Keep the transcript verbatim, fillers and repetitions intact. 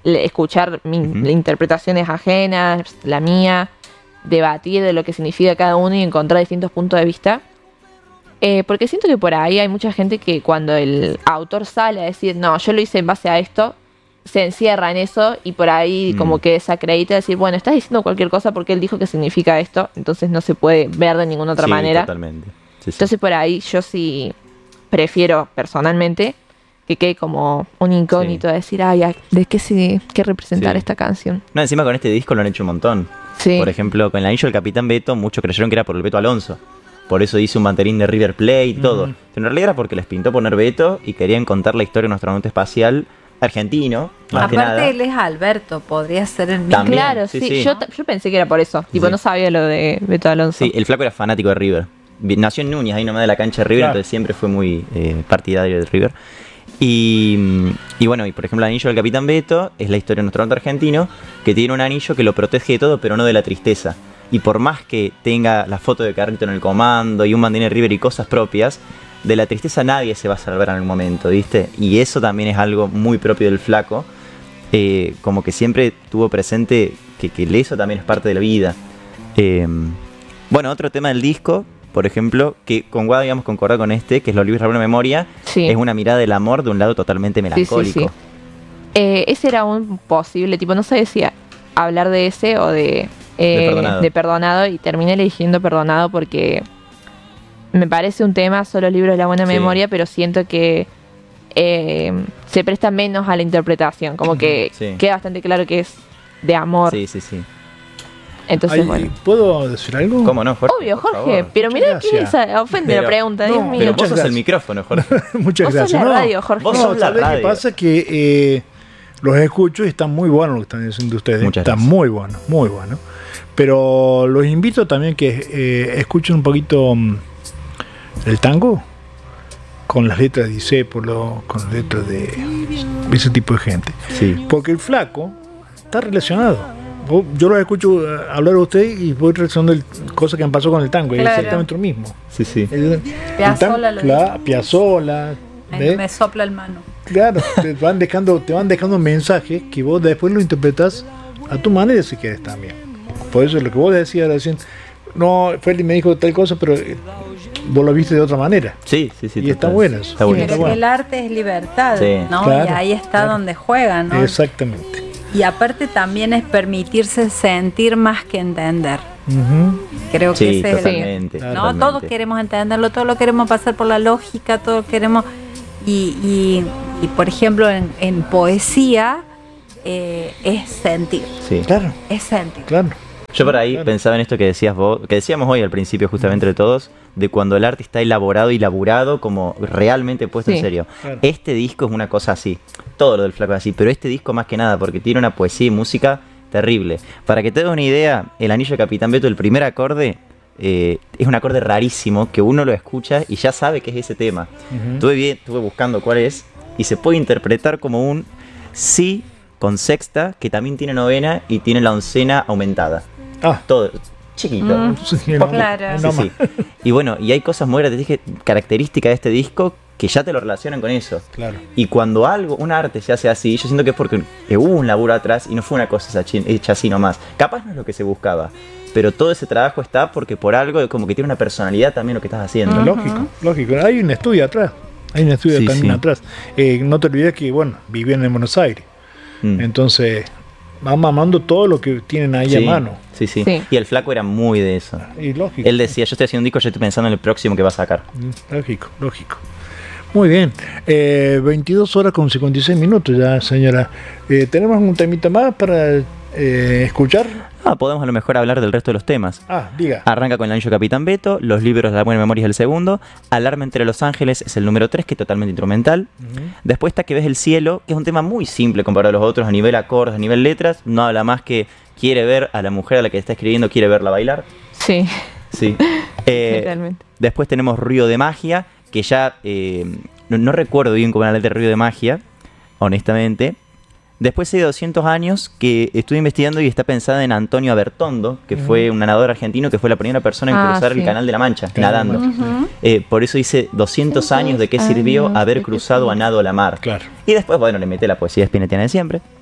le- escuchar mi- Ujú. interpretaciones ajenas, la mía, debatir de lo que significa cada uno y encontrar distintos puntos de vista. Eh, porque siento que por ahí hay mucha gente que cuando el autor sale a decir, no, yo lo hice en base a esto, se encierra en eso y por ahí Mm. como que desacredita decir, bueno, estás diciendo cualquier cosa porque él dijo que significa esto, entonces no se puede ver de ninguna otra Sí, manera. totalmente. Sí, sí. Entonces por ahí yo sí prefiero personalmente que quede como un incógnito de decir, ay, ay, ¿de qué se qué representar Sí. esta canción? No, encima con este disco lo han hecho un montón. Sí. Por ejemplo, con el anillo del Capitán Beto, muchos creyeron que era por el Beto Alonso. Por eso hice un banderín de River Plate y todo. Ujú. Pero en realidad era porque les pintó poner Beto y querían contar la historia de nuestro astronauta espacial argentino, más que nada. Aparte él es Alberto, podría ser el mismo. También, Claro, sí, sí. sí. Yo, ta- yo pensé que era por eso. Tipo, Sí. no sabía lo de Beto Alonso. Sí, el flaco era fanático de River. Vi- Nació en Núñez, ahí nomás de la cancha de River, Claro. entonces siempre fue muy eh, partidario de River. Y, y bueno, y por ejemplo el anillo del Capitán Beto es la historia de nuestro astronauta argentino que tiene un anillo que lo protege de todo, pero no de la tristeza. Y por más que tenga la foto de Carrito en el comando y un banderín de River y cosas propias, de la tristeza nadie se va a salvar en algún momento, ¿viste? Y eso también es algo muy propio del flaco. Eh, como que siempre tuvo presente que, que eso también es parte de la vida. Eh, bueno, otro tema del disco, por ejemplo, que con Guada habíamos concordado con este, que es Los libros de alguna memoria, Sí. es una mirada del amor de un lado totalmente Sí, sí, melancólico. sí. Eh, ese era un posible, tipo, no sabía si a- hablar de ese o de, eh, De Perdonado. de Perdonado, y terminé eligiendo Perdonado porque me parece un tema, solo libros de la buena Sí. memoria, pero siento que eh, se presta menos a la interpretación, como que Sí. queda bastante claro que es de amor. Sí, sí, sí. Entonces, Ay, bueno. ¿puedo decir algo? ¿Cómo no, Jorge? Obvio, Por Jorge, favor. pero Muchas mira que gracias. esa ofende Pero- la pregunta, no, Dios mío. Pero Muchas vos sos el gracias. micrófono, Jorge. Muchas Vos sos gracias. la No, radio, Jorge. Vos no, sos la ¿sabés qué radio. pasa? Que eh, los escucho y están muy buenos lo que están diciendo ustedes. Muchas están gracias. muy buenos, muy buenos. Pero los invito también que eh, escuchen un poquito mm, el tango con las letras de Discépolo, con las letras de ese tipo de gente. Sí. Porque el flaco está relacionado. Vos- Yo lo escucho eh, hablar a usted y voy relacionando el- cosas que han pasado con el tango. y Es Claro. exactamente lo mismo. Sí, sí. El, el Piazzolla tan- lo cla- dijo. Piazzolla, Ay, ¿ves? me sopla el mano. Claro, te van dejando, te van dejando mensajes que vos después lo interpretas a tu manera si quieres también. Por eso lo que vos decías recién, no, Feli me dijo tal cosa, pero eh, vos lo viste de otra manera. Sí, sí, sí. Y está total. bueno eso. Está Sí, bueno. está Pero bueno. el arte es libertad, Sí. ¿no? Claro, y ahí está claro. donde juega, ¿no? Exactamente. Y aparte también es permitirse sentir más que entender. Ujú. Creo que Sí, ese es el... totalmente. Claro. No, totalmente. todos queremos entenderlo, todos lo queremos pasar por la lógica, todos queremos... Y, y, y, por ejemplo, en, en poesía eh, es sentir, Sí. Claro, es sentir. claro. Yo por ahí Claro. pensaba en esto que decías vos, que decíamos hoy al principio justamente de todos, de cuando el arte está elaborado y laburado como realmente puesto en Sí. serio. Claro. Este disco es una cosa así, todo lo del flaco es así, pero este disco más que nada porque tiene una poesía y música terrible. Para que te des una idea, el anillo de Capitán Beto, el primer acorde, eh, es un acorde rarísimo que uno lo escucha y ya sabe que es ese tema. Ujú. Estuve, bien- estuve buscando cuál es y se puede interpretar como un si con sexta, que también tiene novena y tiene la oncena aumentada. Ah, Todo chiquito. Mm. sí, no, Claro. no Sí, más. sí. Y bueno, y hay cosas muy dije, características de este disco que ya te lo relacionan con eso. Claro. Y cuando algo, un arte se hace así, yo siento que es porque hubo un laburo atrás y no fue una cosa hecha- hecha así nomás. Capaz no es lo que se buscaba, pero todo ese trabajo está porque por algo como que tiene una personalidad también lo que estás haciendo. Lógico, lógico. Hay un estudio atrás. Hay un estudio Sí, también sí. atrás. Eh, no te olvides que, bueno, vivían en Buenos Aires. Mm. Entonces, van mamando todo lo que tienen ahí a Sí, mano. sí, sí, Sí. Y el flaco era muy de eso. Y lógico. Él decía, yo estoy haciendo un disco, yo estoy pensando en el próximo que va a sacar. Mm, Lógico, lógico. Muy bien. Eh, veintidós horas con cincuenta y seis minutos ya, señora. Eh, ¿Tenemos un temita más para eh, escuchar? Ah, podemos a lo mejor hablar del resto de los temas. Ah, diga. Arranca con el anillo Capitán Beto, Los libros de la buena memoria es el segundo, Alarma entre los ángeles es el número tres, que es totalmente instrumental. Ujú. Después está Que ves el cielo, que es un tema muy simple comparado a los otros a nivel acordes, a nivel letras. No habla más que quiere ver a la mujer a la que está escribiendo, quiere verla bailar. Sí, Sí. Eh, totalmente. después tenemos Ruido de magia, que ya eh, no, no recuerdo bien cómo era la letra de Ruido de magia, honestamente. Después hay doscientos años que estuve investigando y está pensada en Antonio Abertondo, que fue un nadador argentino que fue la primera persona en Ah, cruzar sí. el Canal de la Mancha, Canal de la nadando. Mancha. Eh, por eso dice doscientos años de qué sirvió años haber de qué cruzado a nado la mar. Claro. Y después, bueno, le mete la poesía espinetiana de siempre.